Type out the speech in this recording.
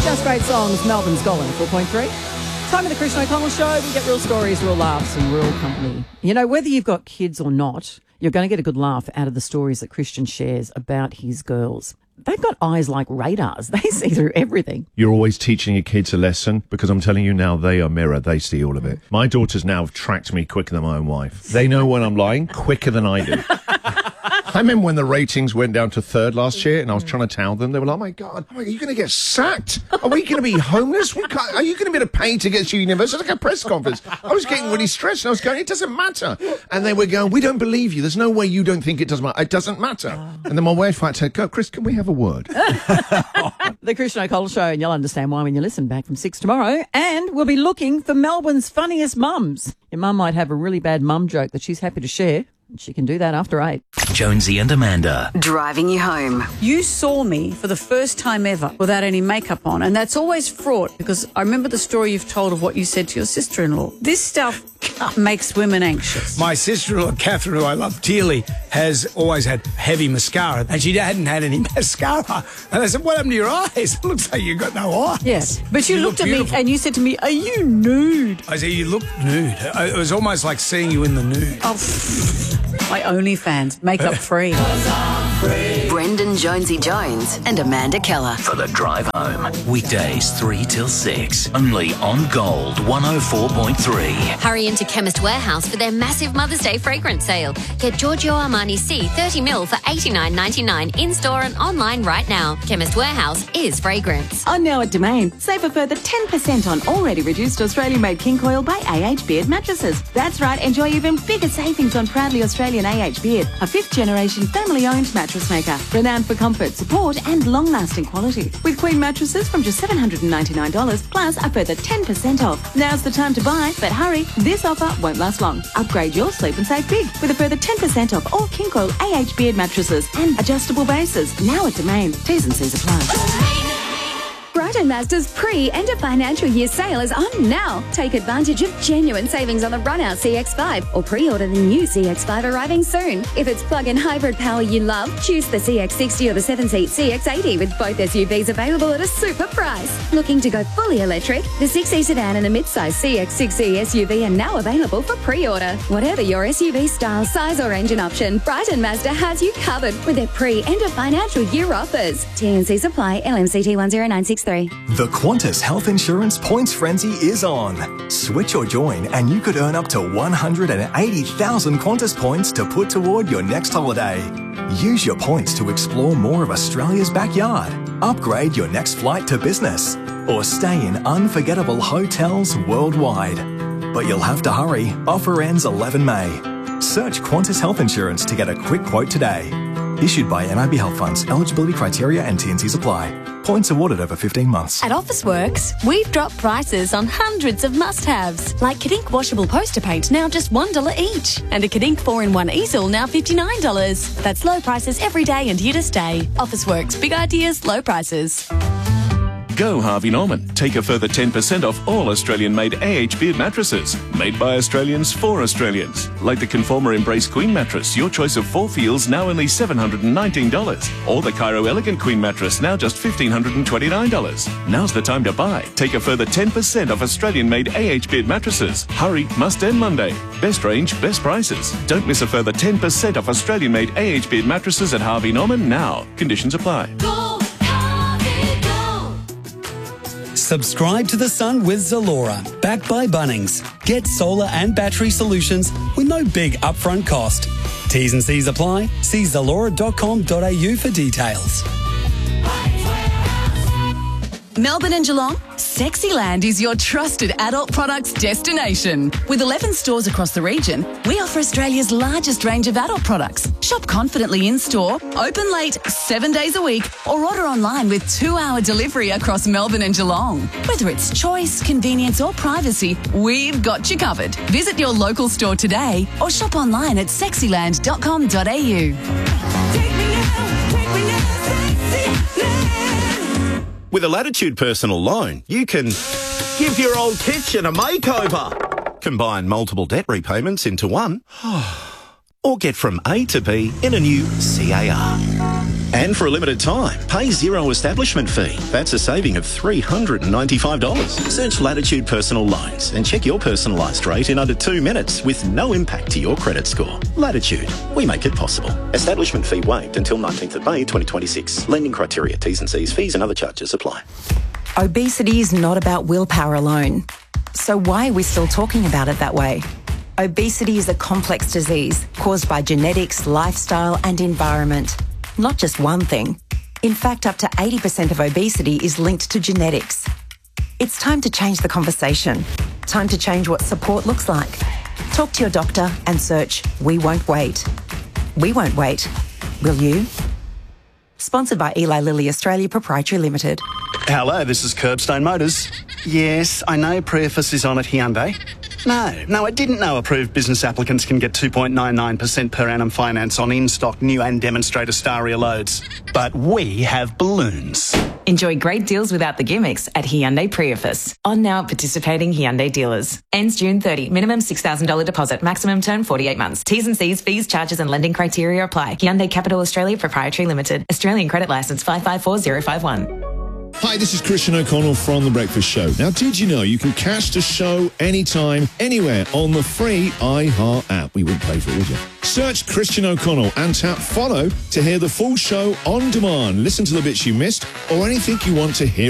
Just Great Songs, Melbourne's Golden 4.3. Time of the Christian O'Connell Show. We get real stories, real laughs and real company. You know, whether you've got kids or not, you're going to get a good laugh out of the stories that Christian shares about his girls. They've got eyes like radars. They see through everything. You're always teaching your kids a lesson because I'm telling you now, they are mirror. They see all of it. My daughters now have tracked me quicker than my own wife. They know when I'm lying quicker than I do. I remember when the ratings went down to third last year and I was trying to tell them, they were like, oh my God, are you going to get sacked? Are we going to be homeless? Are you going to be able to pay to get to university? It's like a press conference. I was getting really stressed and I was going, it doesn't matter. And they were going, we don't believe you. There's no way you don't think it doesn't matter. It doesn't matter. And then my wife said, go, Chris, can we have a word? The Christian O'Connell Show, and you'll understand why when you listen back from 6 tomorrow. And we'll be looking for Melbourne's funniest mums. Your mum might have a really bad mum joke that she's happy to share. She can do that after 8. Jonesy and Amanda. Driving you home. You saw me for the first time ever without any makeup on, and that's always fraught because I remember the story you've told of what you said to your sister-in-law. This stuff makes women anxious. My sister-in-law, Catherine, who I love dearly, has always had heavy mascara, and she hadn't had any mascara. And I said, what happened to your eyes? It looks like you've got no eyes. Yes, but you looked at beautiful. me and you said to me, are you nude? I said, you look nude. It was almost like seeing you in the nude. Oh, my OnlyFans, makeup free. Brendan Jonesy Jones and Amanda Keller. For the drive home. Weekdays 3 till 6. Only on Gold 104.3. Hurry into Chemist Warehouse for their massive Mother's Day fragrance sale. Get Giorgio Armani C 30ml for $89.99 in-store and online right now. Chemist Warehouse is fragrance. On now at Domain, save a further 10% on already reduced Australian-made King Coil by AH Beard mattresses. That's right, enjoy even bigger savings on proudly Australian AH Beard, a 5th-generation family-owned mattress maker, renowned for comfort, support and long-lasting quality. With Queen mattresses from just $799, plus a further 10% off. Now's the time to buy, but hurry, this offer won't last long. Upgrade your sleep and save big with a further 10% off all King Coil AH Beard mattresses and adjustable bases. Now at Domain. T's and C's apply. Brighton Mazda's pre-end of financial year sale is on now. Take advantage of genuine savings on the run-out CX-5 or pre-order the new CX-5 arriving soon. If it's plug-in hybrid power you love, choose the CX-60 or the 7-seat CX-80 with both SUVs available at a super price. Looking to go fully electric? The 6E sedan and a mid-size CX-6E SUV are now available for pre-order. Whatever your SUV style, size or engine option, Brighton Mazda has you covered with their pre-end of financial year offers. T&Cs apply. LMCT 10963. The Qantas Health Insurance Points Frenzy is on. Switch or join and you could earn up to 180,000 Qantas points to put toward your next holiday. Use your points to explore more of Australia's backyard, upgrade your next flight to business, or stay in unforgettable hotels worldwide. But you'll have to hurry. Offer ends 11 May. Search Qantas Health Insurance to get a quick quote today. Issued by NIB Health Funds. Eligibility criteria and T&Cs apply. Points awarded over 15 months. At Officeworks, we've dropped prices on hundreds of must-haves, like Kadink washable poster paint, now just $1 each, and a Kadink 4-in-1 easel, now $59. That's low prices every day and here to stay. Officeworks, big ideas, low prices. Go Harvey Norman. Take a further 10% off all Australian-made AH Beard mattresses. Made by Australians for Australians. Like the Conformer Embrace Queen mattress, your choice of 4 feels, now only $719. Or the Cairo Elegant Queen mattress, now just $1,529. Now's the time to buy. Take a further 10% off Australian-made AH Beard mattresses. Hurry, must end Monday. Best range, best prices. Don't miss a further 10% off Australian-made AH Beard mattresses at Harvey Norman now. Conditions apply. Subscribe to The Sun with Zalora, backed by Bunnings. Get solar and battery solutions with no big upfront cost. T's and C's apply. See zalora.com.au for details. Melbourne and Geelong, Sexyland is your trusted adult products destination. With 11 stores across the region, we offer Australia's largest range of adult products. Shop confidently in-store, open late 7 days a week, or order online with 2-hour delivery across Melbourne and Geelong. Whether it's choice, convenience or privacy, we've got you covered. Visit your local store today or shop online at sexyland.com.au. With a Latitude personal loan, you can give your old kitchen a makeover, combine multiple debt repayments into one, or get from A to B in a new CAR. And for a limited time, pay zero establishment fee. That's a saving of $395. Search Latitude Personal Loans and check your personalised rate in under 2 minutes with no impact to your credit score. Latitude, we make it possible. Establishment fee waived until 19th of May 2026. Lending criteria, T's and C's, fees and other charges apply. Obesity is not about willpower alone. So why are we still talking about it that way? Obesity is a complex disease caused by genetics, lifestyle and environment. Not just one thing. In fact, up to 80% of obesity is linked to genetics. It's time to change the conversation. Time to change what support looks like. Talk to your doctor and search We Won't Wait. We won't wait. Will you? Sponsored by Eli Lilly Australia Proprietary Limited. Hello, this is Curbstone Motors. Yes, I know Preface is on at Hyundai. No, I didn't know approved business applicants can get 2.99% per annum finance on in-stock new and demonstrator star rear loads. But we have balloons. Enjoy great deals without the gimmicks at Hyundai Preface. On now at participating Hyundai dealers. Ends June 30. Minimum $6,000 deposit. Maximum term 48 months. T's and C's, fees, charges and lending criteria apply. Hyundai Capital Australia Proprietary Limited. Australian credit licence 554051. Hi, this is Christian O'Connell from The Breakfast Show. Now, did you know you can catch the show anytime, anywhere on the free iHeart app? We wouldn't pay for it, would you? Search Christian O'Connell and tap follow to hear the full show on demand. Listen to the bits you missed or anything you want to hear.